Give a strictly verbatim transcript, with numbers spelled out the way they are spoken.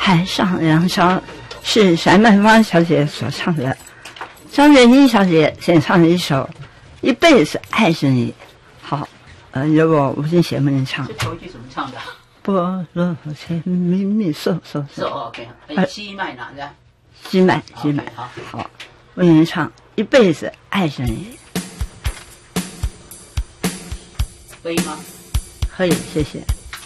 海上燃烧是翟曼芳小姐所唱的，张元英小姐演唱的一首《一辈子爱着你》。好，呃，由我吴俊贤为您唱。 这头一句怎么唱的？ 波罗千咪咪嗦嗦嗦。OK， 哎，西麦哪的？ 西麦，西麦。好，好，为您唱《一辈子爱着你》。 可以吗？ 可以，谢谢。